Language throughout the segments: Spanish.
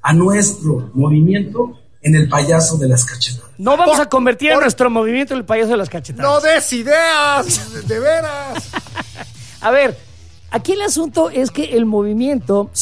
a nuestro movimiento en el payaso de las cachetadas. No vamos a convertir a nuestro movimiento en el payaso de las cachetadas. ¡No des ideas! ¡De veras! A ver, aquí el asunto es que el movimiento...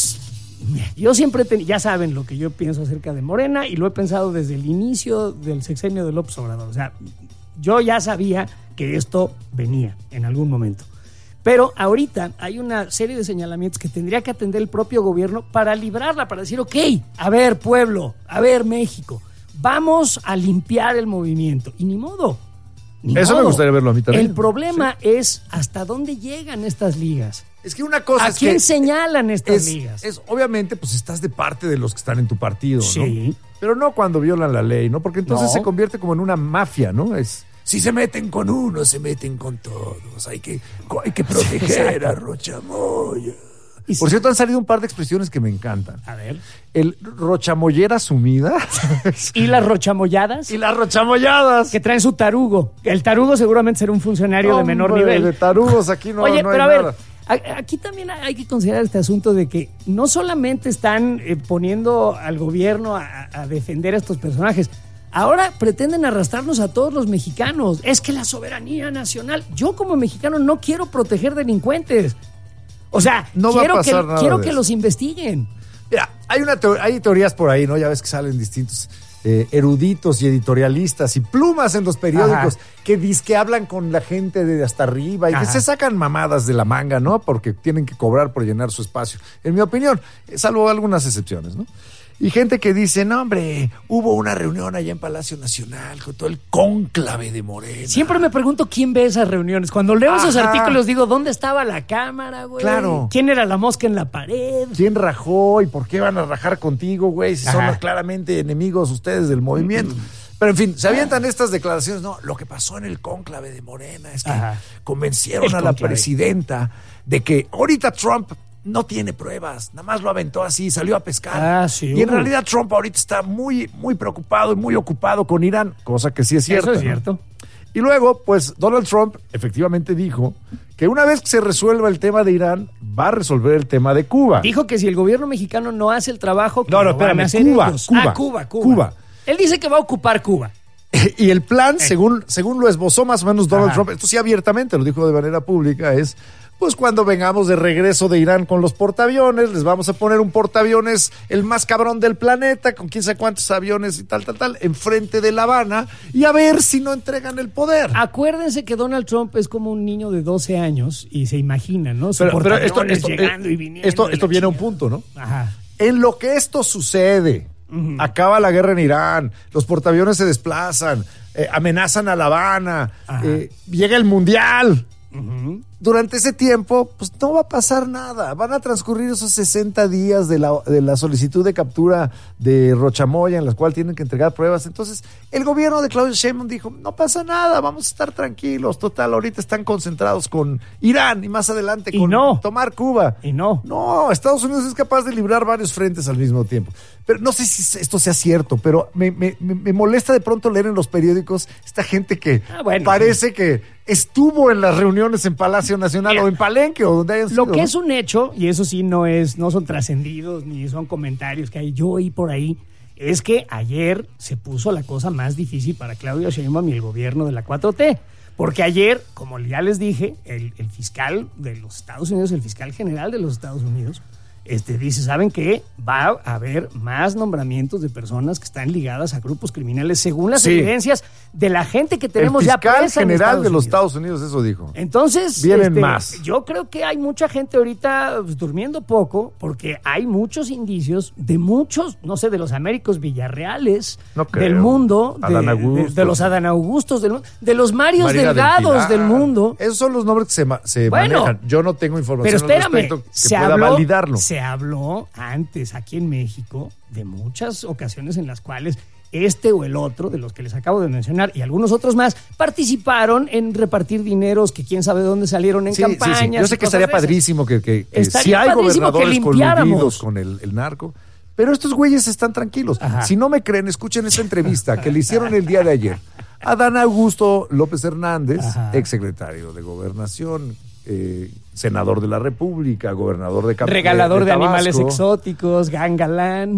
Yo siempre, ya saben lo que yo pienso acerca de Morena y lo he pensado desde el inicio del sexenio de López Obrador. O sea, yo ya sabía que esto venía en algún momento. Pero ahorita hay una serie de señalamientos que tendría que atender el propio gobierno para librarla, para decir, ok, a ver pueblo, a ver México, vamos a limpiar el movimiento. Y ni modo. Eso me gustaría verlo a mí también. El problema es hasta dónde llegan estas ligas. Es que una cosa ¿A es quién que señalan estas ligas? Obviamente, pues estás de parte de los que están en tu partido, ¿no? Sí. Pero no cuando violan la ley, ¿no? Porque entonces No. se convierte como en una mafia, ¿no? Si se meten con uno, se meten con todos. Hay que proteger a Rochamoya. Por cierto, han salido un par de expresiones que me encantan. A ver. El rochamollera sumida. ¿Y las rochamolladas? Y las rochamolladas. Que traen su tarugo. El tarugo seguramente será un funcionario de menor Hombre, nivel. De tarugos aquí no, Oye, no pero hay a ver, nada. aquí también hay que considerar este asunto de que no solamente están poniendo al gobierno a defender a estos personajes, ahora pretenden arrastrarnos a todos los mexicanos. Es que la soberanía nacional, yo como mexicano no quiero proteger delincuentes. O sea, No va a pasar nada quiero de que eso. los investiguen. Mira, hay teorías por ahí, ¿no? Ya ves que salen distintos eruditos y editorialistas y plumas en los periódicos. Ajá. Que dizque hablan con la gente de hasta arriba y Ajá. que se sacan mamadas de la manga, ¿no? Porque tienen que cobrar por llenar su espacio. En mi opinión, salvo algunas excepciones, ¿no? Y gente que dice, no, hombre, hubo una reunión allá en Palacio Nacional con todo el cónclave de Morena. Siempre me pregunto quién ve esas reuniones. Cuando leo esos artículos digo, ¿dónde estaba la cámara, güey? Claro. ¿Quién era la mosca en la pared? ¿Quién rajó y por qué van a rajar contigo, güey? Si son claramente enemigos ustedes del movimiento. Pero en fin, se avientan estas declaraciones. No, lo que pasó en el cónclave de Morena es que convencieron a la presidenta de que ahorita Trump no tiene pruebas, nada más lo aventó así, salió a pescar. Sí, y en realidad Trump ahorita está muy, muy preocupado y muy ocupado con Irán, cosa que sí es cierta. Eso es cierto. ¿No? Y luego, pues, Donald Trump efectivamente dijo que una vez que se resuelva el tema de Irán, va a resolver el tema de Cuba. Dijo que si el gobierno mexicano no hace el trabajo, que espérame, Cuba. Él dice que va a ocupar Cuba. Y el plan, según lo esbozó más o menos Donald Trump, esto sí abiertamente, lo dijo de manera pública, es... Pues cuando vengamos de regreso de Irán con los portaaviones, les vamos a poner un portaaviones el más cabrón del planeta, con quién sabe cuántos aviones y tal, enfrente de La Habana, y a ver si no entregan el poder. Acuérdense que Donald Trump es como un niño de 12 años y se imagina, ¿no? Pero esto llegando y viniendo. Esto viene a un punto, ¿no? Ajá. En lo que esto sucede, acaba la guerra en Irán, los portaaviones se desplazan, amenazan a La Habana, llega el Mundial. Durante ese tiempo, pues no va a pasar nada. Van a transcurrir esos 60 días de la solicitud de captura de Rochamoya, en las cuales tienen que entregar pruebas. Entonces, el gobierno de Claudia Sheinbaum dijo, no pasa nada, vamos a estar tranquilos. Total, ahorita están concentrados con Irán y más adelante con tomar Cuba. No, Estados Unidos es capaz de librar varios frentes al mismo tiempo. Pero no sé si esto sea cierto, pero me molesta de pronto leer en los periódicos esta gente que parece que estuvo en las reuniones en Palacio Nacional o en Palenque o donde hayan sido. Lo que es un hecho, y eso sí no son trascendidos ni son comentarios que hay yo y por ahí, es que ayer se puso la cosa más difícil para Claudia Sheinbaum y el gobierno de la 4T. Porque ayer, como ya les dije, el fiscal de los Estados Unidos, el fiscal general de los Estados Unidos, dice, ¿saben qué? Va a haber más nombramientos de personas que están ligadas a grupos criminales según las evidencias de la gente que tenemos ya presa. El fiscal general de los Estados Unidos eso dijo. Entonces, vienen más. Yo creo que hay mucha gente ahorita durmiendo poco porque hay muchos indicios de muchos, no sé, de los Américos Villarreales del mundo, de los Adán Augustos del mundo, de los Marios Delgados del mundo. Esos son los nombres que se manejan. Yo no tengo información pero al respecto que pueda validarlo. Se habló antes aquí en México de muchas ocasiones en las cuales este o el otro de los que les acabo de mencionar y algunos otros más participaron en repartir dineros que quién sabe dónde salieron en campañas. Sí. Yo sé que estaría padrísimo que si hay padrísimo gobernadores coludidos con el narco, pero estos güeyes están tranquilos. Si no me creen, escuchen esta entrevista que le hicieron el día de ayer a Adán Augusto López Hernández, exsecretario de Gobernación, senador de la República, gobernador de Tabasco, regalador de animales exóticos, gangalán.